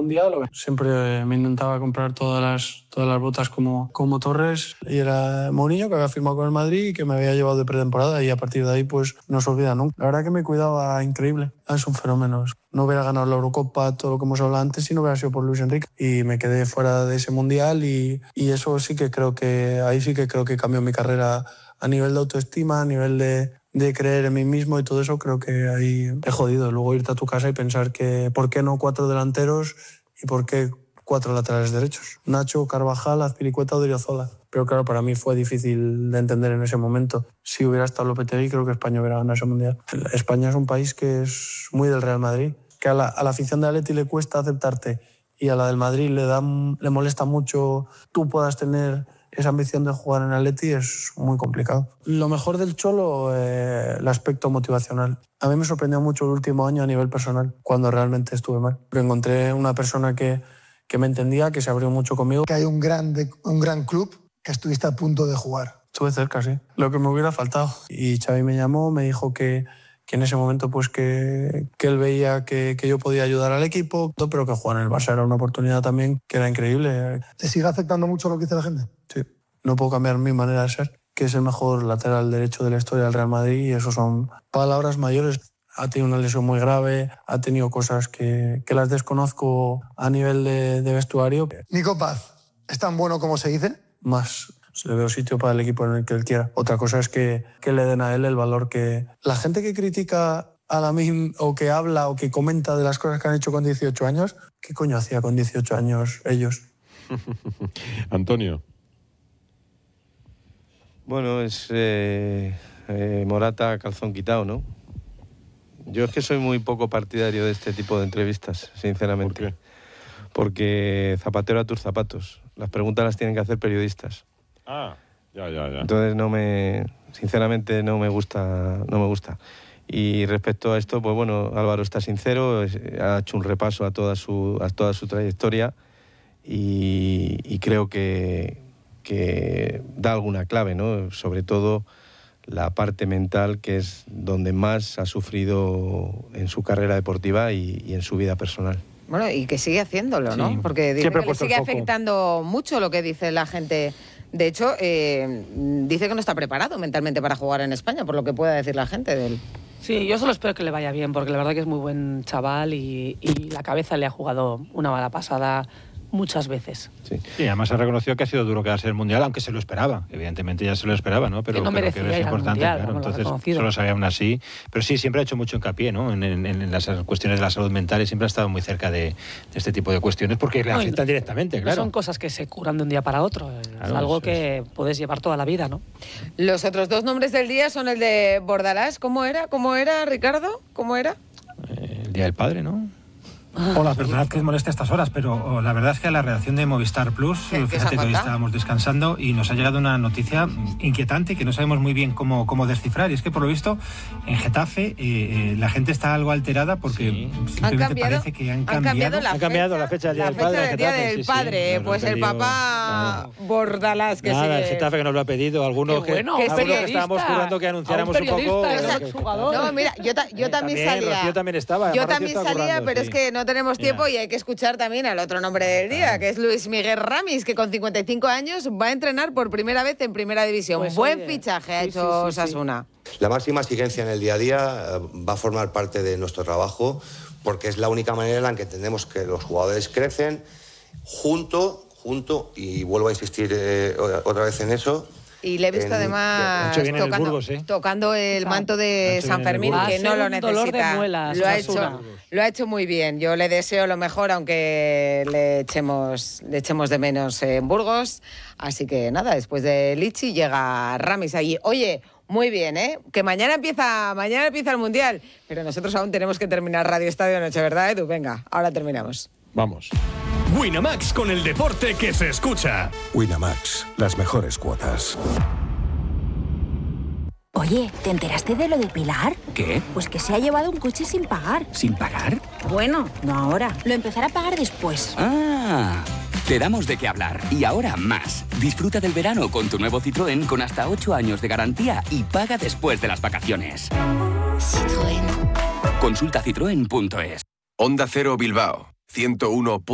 mundial. Siempre me intentaba comprar todas las botas como Torres, y era Mourinho, que había firmado con el Madrid y que me había llevado de pretemporada, y a partir de ahí pues no se olvida nunca. La verdad que me cuidaba increíble. Es un fenómeno. No hubiera ganado la Eurocopa, todo lo que hemos hablado antes, si no hubiera sido por Luis Enrique. Y me quedé fuera de ese mundial y eso sí que creo que cambió mi carrera a nivel de autoestima, a nivel de creer en mí mismo y todo eso. Creo que ahí he jodido. Luego irte a tu casa y pensar que ¿por qué no 4 delanteros y por qué 4 laterales derechos? Nacho, Carvajal, Azpilicueta o Odriozola. Pero claro, para mí fue difícil de entender en ese momento. Si hubiera estado Lopetegui, creo que España hubiera ganado ese mundial. España es un país que es muy del Real Madrid, que a la afición de Atleti le cuesta aceptarte, y a la del Madrid le molesta mucho tú puedas tener esa ambición de jugar en Atleti. Es muy complicado. Lo mejor del Cholo, el aspecto motivacional. A mí me sorprendió mucho el último año a nivel personal, cuando realmente estuve mal. Pero encontré una persona que me entendía, que se abrió mucho conmigo. Que hay un gran club que estuviste a punto de jugar. Estuve cerca, sí. Lo que me hubiera faltado. Y Xavi me llamó, me dijo que en ese momento pues que él veía que yo podía ayudar al equipo, pero que jugar en el Barça era una oportunidad también que era increíble. ¿Te sigue afectando mucho lo que dice la gente? Sí. No puedo cambiar mi manera de ser, que es el mejor lateral derecho de la historia del Real Madrid, y eso son palabras mayores. Ha tenido una lesión muy grave, ha tenido cosas que las desconozco a nivel de vestuario. Nico Paz, ¿es tan bueno como se dice? Más. Le veo sitio para el equipo en el que él quiera. Otra cosa es que le den a él el valor que... La gente que critica a Lamine, o que habla o que comenta de las cosas que han hecho con 18 años, ¿qué coño hacía con 18 años ellos? Antonio. Bueno, es Morata calzón quitado, ¿no? Yo es que soy muy poco partidario de este tipo de entrevistas, sinceramente. ¿Por qué? Porque zapatero a tus zapatos. Las preguntas las tienen que hacer periodistas. Ah, ya. Entonces sinceramente no me gusta. Y respecto a esto, pues bueno, Álvaro está sincero, ha hecho un repaso a toda su trayectoria y creo que da alguna clave, ¿no? Sobre todo la parte mental, que es donde más ha sufrido en su carrera deportiva y en su vida personal. Bueno, y que sigue haciéndolo, ¿no? Sí. Porque dice Siempre que le sigue afectando mucho lo que dice la gente. De hecho, dice que no está preparado mentalmente para jugar en España, por lo que pueda decir la gente de él. Sí, yo solo espero que le vaya bien, porque la verdad que es muy buen chaval y la cabeza le ha jugado una mala pasada muchas veces. Sí. Sí, además ha reconocido que ha sido duro quedarse en el Mundial, aunque se lo esperaba. Evidentemente ya se lo esperaba, ¿no? Pero Que no merecía que es ir al importante, Mundial, claro. como lo ha Entonces reconocido. solo sabía aún así. Pero sí, siempre ha hecho mucho hincapié, ¿no? En las cuestiones de la salud mental, y siempre ha estado muy cerca de este tipo de cuestiones, porque le afectan directamente, No claro. son cosas que se curan de un día para otro. Claro, es algo eso que puedes llevar toda la vida, ¿no? Los otros dos nombres del día son el de Bordalás. ¿Cómo era, Ricardo? ¿Cómo era? El Día del Padre, ¿no? Hola, perdonad que os moleste a estas horas, pero la verdad es que a la redacción de Movistar Plus, fíjate que hoy estábamos descansando y nos ha llegado una noticia inquietante que no sabemos muy bien cómo descifrar. Y es que, por lo visto, en Getafe la gente está algo alterada porque simplemente parece que han cambiado la fecha del Día del Padre. del Día del Padre. Pues el papá Bordalás que nada, sigue... el Getafe que nos lo ha pedido. Algunos que estábamos currando que anunciáramos un poco... No, mira, yo también salía. Rocío también estaba. Yo también salía, pero es que no tenemos tiempo y hay que escuchar también al otro nombre del día, que es Luis Miguel Ramis, que con 55 años va a entrenar por primera vez en Primera División. Pues, Buen oye, fichaje ha hecho Osasuna. La máxima exigencia en el día a día va a formar parte de nuestro trabajo, porque es la única manera en la que entendemos que los jugadores crecen junto, y vuelvo a insistir otra vez en eso. Y le he visto además tocando el manto de San Fermín, que no lo necesita. Dolor de muelas, lo ha hecho muy bien. Yo le deseo lo mejor, aunque le echemos de menos en Burgos. Así que nada, después de Lichi llega Ramis allí. Oye, muy bien, ¿eh? Que mañana empieza el Mundial. Pero nosotros aún tenemos que terminar Radio Estadio Noche, ¿verdad, Edu? Venga, ahora terminamos. Vamos. Winamax, con el deporte que se escucha. Winamax, las mejores cuotas. Oye, ¿te enteraste de lo de Pilar? ¿Qué? Pues que se ha llevado un coche sin pagar. ¿Sin pagar? Bueno, no ahora. Lo empezará a pagar después. Ah, te damos de qué hablar. Y ahora más. Disfruta del verano con tu nuevo Citroën con hasta 8 años de garantía y paga después de las vacaciones. Citroën. Consulta citroen.es. Onda Cero Bilbao, 101.